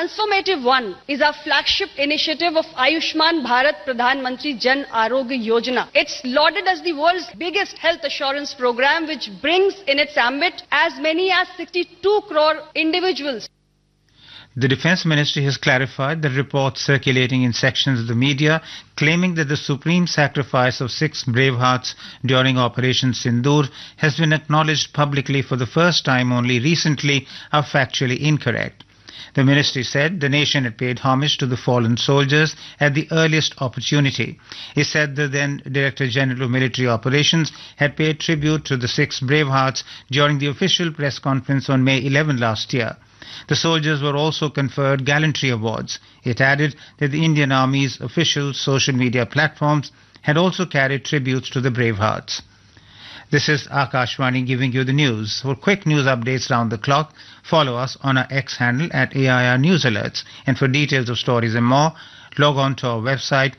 transformative one is our flagship initiative of Ayushman Bharat Pradhan Mantri Jan Arogya Yojana. It's lauded as the world's biggest health assurance program, which brings in its ambit as many as 62 crore individuals. The Defence Ministry has clarified the reports circulating in sections of the media claiming that the supreme sacrifice of 6 brave hearts during Operation Sindoor has been acknowledged publicly for the first time only recently are factually incorrect. The ministry said the nation had paid homage to the fallen soldiers at the earliest opportunity. It said the then Director General of Military Operations had paid tribute to the 6 brave hearts during the official press conference on May 11 last year. The soldiers were also conferred gallantry awards. It added that the Indian Army's official social media platforms had also carried tributes to the brave hearts. This is Akashvani giving you the news. For quick news updates round the clock, follow us on our X handle at AIR News Alerts. And for details of stories and more, log on to our website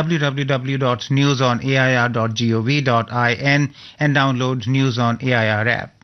www.newsonair.gov.in and download News on AIR app.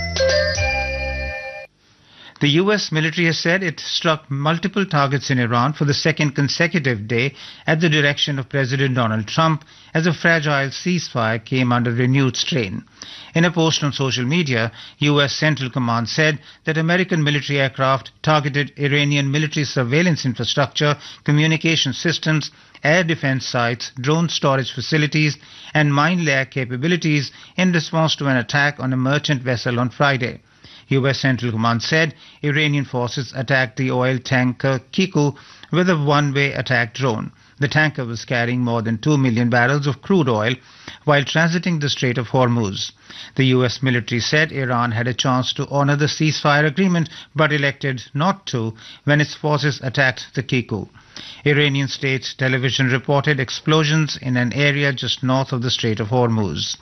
The U.S. military has said it struck multiple targets in Iran for the second consecutive day at the direction of President Donald Trump as a fragile ceasefire came under renewed strain. In a post on social media, U.S. Central Command said that American military aircraft targeted Iranian military surveillance infrastructure, communication systems, air defense sites, drone storage facilities, and mine layer capabilities in response to an attack on a merchant vessel on Friday. U.S. Central Command said Iranian forces attacked the oil tanker Kiku with a one-way attack drone. The tanker was carrying more than 2 million barrels of crude oil while transiting the Strait of Hormuz. The U.S. military said Iran had a chance to honor the ceasefire agreement but elected not to when its forces attacked the Kiku. Iranian state television reported explosions in an area just north of the Strait of Hormuz.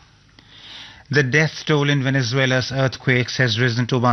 The death toll in Venezuela's earthquakes has risen to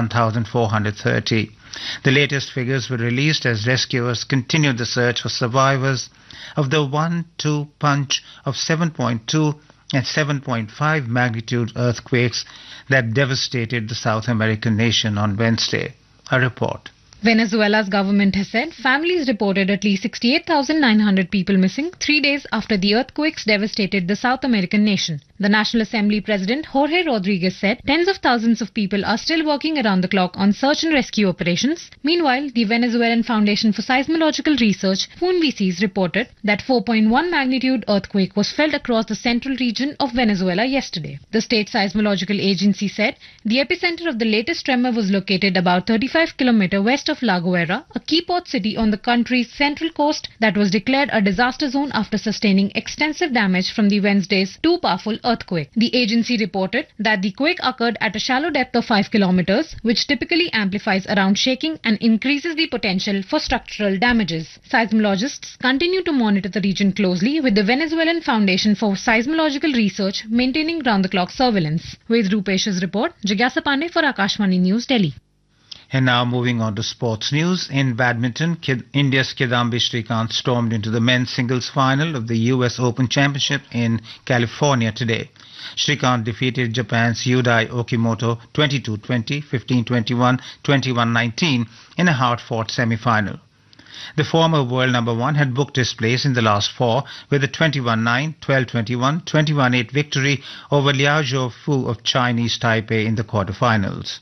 1,430. The latest figures were released as rescuers continued the search for survivors of the 1-2 punch of 7.2 and 7.5 magnitude earthquakes that devastated the South American nation on Wednesday. A report. Venezuela's government has said families reported at least 68,900 people missing 3 days after the earthquakes devastated the South American nation. The National Assembly President Jorge Rodriguez said tens of thousands of people are still working around the clock on search and rescue operations. Meanwhile, the Venezuelan Foundation for Seismological Research, FUNVISIS, reported that 4.1 magnitude earthquake was felt across the central region of Venezuela yesterday. The state seismological agency said the epicenter of the latest tremor was located about 35 km west of La Guaira, a key port city on the country's central coast that was declared a disaster zone after sustaining extensive damage from the Wednesday's too powerful earthquake. The agency reported that the quake occurred at a shallow depth of 5 kilometers, which typically amplifies around shaking and increases the potential for structural damages. Seismologists continue to monitor the region closely, with the Venezuelan Foundation for Seismological Research maintaining round-the-clock surveillance. With Rupesh's report, Jigyasa Pandey for Akashvani News, Delhi. And now moving on to sports news. In badminton, India's Kidambi Srikanth stormed into the men's singles final of the US Open Championship in California today. Srikanth defeated Japan's Yudai Okimoto 22-20, 15-21, 21-19 in a hard-fought semi-final. The former world number one had booked his place in the last four with a 21-9, 12-21, 21-8 victory over Liao Zhou-Fu of Chinese Taipei in the quarterfinals.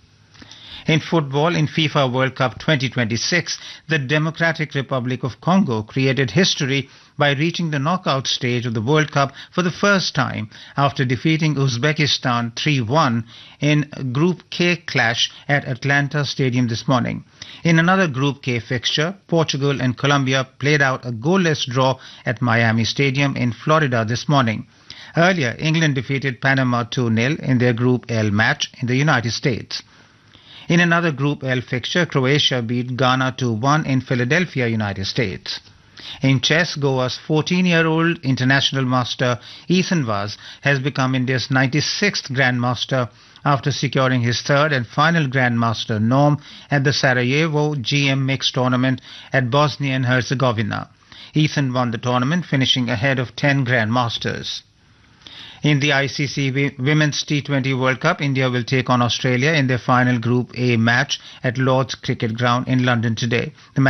In football, in FIFA World Cup 2026, the Democratic Republic of Congo created history by reaching the knockout stage of the World Cup for the first time after defeating Uzbekistan 3-1 in Group K clash at Atlanta Stadium this morning. In another Group K fixture, Portugal and Colombia played out a goalless draw at Miami Stadium in Florida this morning. Earlier, England defeated Panama 2-0 in their Group L match in the United States. In another Group L fixture, Croatia beat Ghana 2-1 in Philadelphia, United States. In chess, Goa's 14-year-old international master Ethan Vaz has become India's 96th Grandmaster after securing his third and final Grandmaster norm at the Sarajevo GM Mixed Tournament at Bosnia and Herzegovina. Ethan won the tournament, finishing ahead of 10 Grandmasters. In the ICC Women's T20 World Cup, India will take on Australia in their final Group A match at Lord's Cricket Ground in London today. The